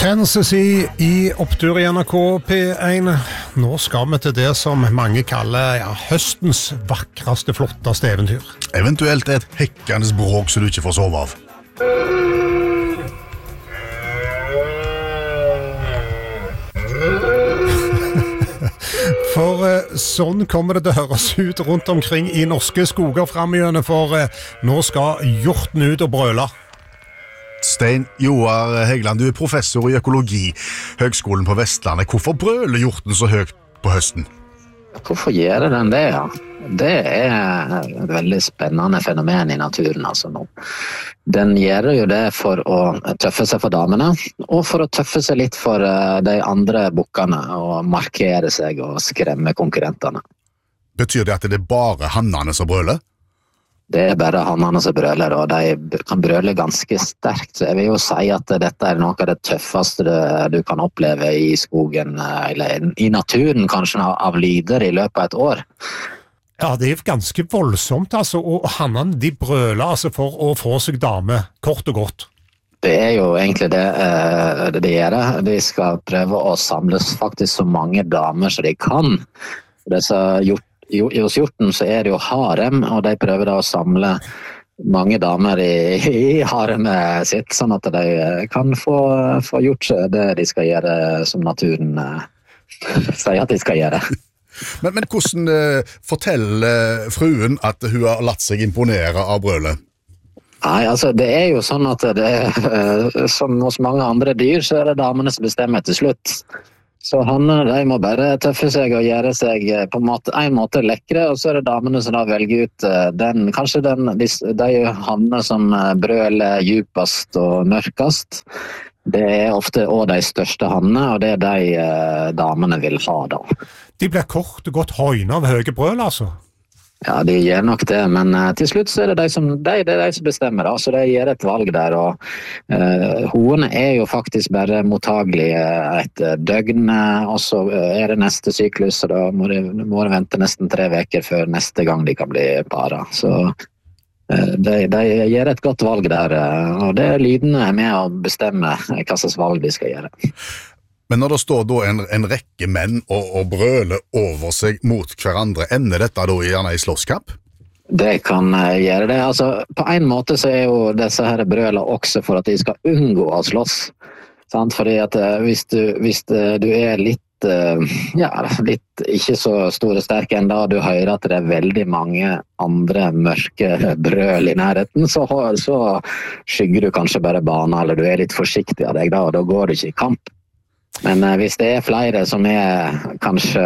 Tennessee i opptur i NRK P1. Nå skal vi til det som mange kaller høstens vakreste, flotteste eventyr. Eventuelt et hekkende bråk så du ikke får sove av. For sånn kommer det til å høres ut rundt omkring i norske skoger fremgjørende, for nå skal hjorten ut og brøle. Stein Joar Hegland, du er professor i økologi, Høgskolen på Vestlandet. Hvorfor brøler hjorten så høyt på høsten? Hvorfor gjør den det, ja? Det er et veldig spennende fenomen i naturen, altså nå. Den gjør jo det for å tøffe seg for damene, og for å tøffe seg litt for de andre bukkene, og markere seg og skremme konkurrentene. Betyr det at det er bare hannene som brøler? Det er bare hannene som brøler, og de kan brøle ganske sterkt. Så jeg vil jo si at dette er noe av det tøffeste du kan oppleve i skogen, eller i naturen kanskje, av lyder i løpet av et år. Ja, det er ganske voldsomt, altså, og hannene de brøler altså for å få seg dame, kort og godt. Det er jo egentlig det de gjør. De skal prøve å samles faktisk så mange damer som de kan. Hos hjorten så er det jo harem, og de prøver da å samle mange damer i haremet sitt, sånn at de kan få gjort det de skal gjøre som naturen sier at de skal gjøre. Men hvordan forteller fruen at hun har latt seg imponere av brølet? Nei, altså det er jo sånn at som hos mange andre dyr, så er det damene som bestemmer til slutt. Så de må bare tøffe seg og gjøre seg på en måte lekre, og så er det damene som da velger ut de hannene som brøler djupest og mørkest. Det er ofte også de største hannene, og det er de damene vil ha da. De blir kort og godt høyne av høye brøl, altså? Ja, de gjør nok det, men til slutt så er det de som bestemmer, da, så de gjør et valg der, og hoene er jo faktisk bare mottagelige et døgn, og så er det neste syklus, og da må de vente nesten 3 uker før neste gang de kan bli para, så de gjør et godt valg der, og det er lydene med å bestemme hva slags valg de skal gjøre. Men når det står da en rekke menn og brøler over seg mot hverandre, ender dette da gjerne i slåsskap? Det kan gjøre det. Altså, på en måte så er jo disse her brøler også for at de skal unngå å slåss. Sant? Fordi at hvis du er litt ikke så stor og sterk enda, og du hører at det er veldig mange andre mørke brøl i nærheten, så skygger du kanskje bare banen, eller du er litt forsiktig av deg da, og da går du ikke i kamp. Men hvis det er flere som kanskje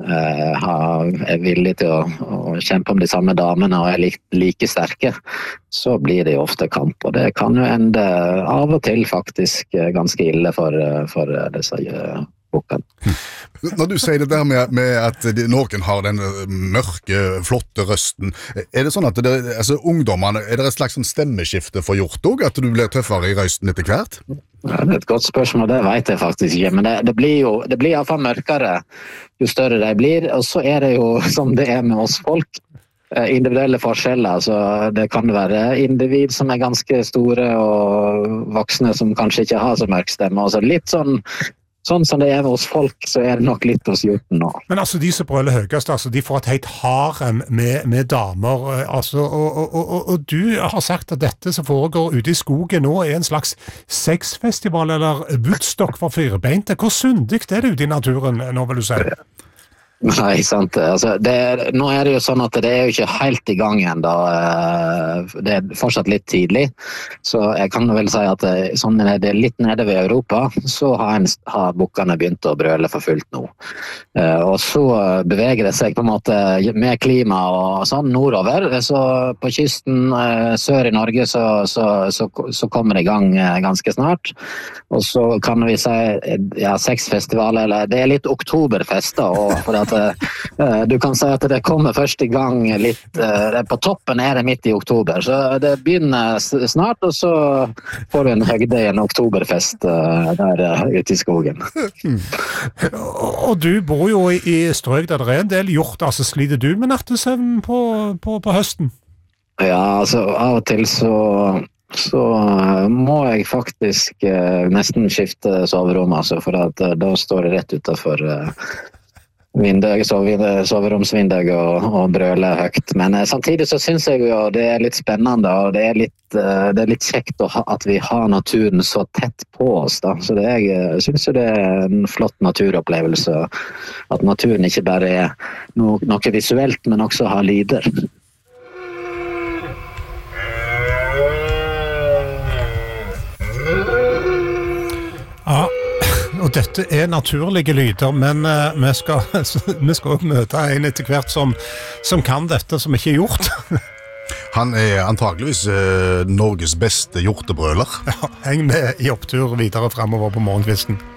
er villige til å kjempe om de samme damene og er like sterke, så blir det jo ofte kamp, og det kan jo ende av og til faktisk ganske ille for disse bukkene. Når du sier det der med at noen har den mørke, flotte røsten, er det sånn at ungdommene, er det et slags stemmeskifte for hjort også, at du blir tøffere i røsten etter hvert? Ja, det er et godt spørsmål, det vet jeg faktisk ikke, men det blir i hvert fall mørkere jo større de blir, og så er det jo som det er med oss folk, individuelle forskjeller, så det kan være individ som er ganske store og voksne som kanskje ikke har så mørk stemme, og så litt sånn som det er hos folk, så er det nok litt hos hjorten nå. Men altså, de som brøler høyest, altså, de får et helt harem med damer, altså, og du har sagt at dette som foregår ute i skogen nå er en slags sexfestival eller Woodstock for firbeinte. Hvor syndig er det ute i naturen nå, vil du si? Nei, sant. Altså, nå er det jo sånn at det er jo ikke helt i gang enda. Det er fortsatt litt tidlig, så jeg kan vel si at sånn er det litt nede ved Europa, så har bukkene begynt å brøle for fullt nå. Og så beveger det seg på en måte med klima og sånn nordover, så på kysten sør i Norge så kommer det i gang ganske snart, og så kan vi si sexfestival, eller det er litt oktoberfester, og for du kan si at det kommer først i gang litt på toppen er det midt i oktober, så det begynner snart, og så får du en høgde i en oktoberfest der ute i skogen. Og du bor jo i strøk der det er en del hjort, altså sliter du med nattesøvn på høsten? Ja, altså av og til så så må jeg faktisk nesten skifte soverom, altså, for at da står jeg rett utenfor soveromsvinduet og brøler høyt. Men samtidig så synes jeg jo det litt spennende, og det litt kjekt at vi har naturen så tett på oss. Da. Så jeg synes jo det en flott naturopplevelse, at naturen ikke bare noe visuelt, men også har lyder. Ja, og dette naturlige lyder, men vi skal også møte en etter hvert som kan dette, som ikke gjort. Han antageligvis Norges beste hjortebrøler. Ja, heng med i opptur videre fremover på morgenkvisten.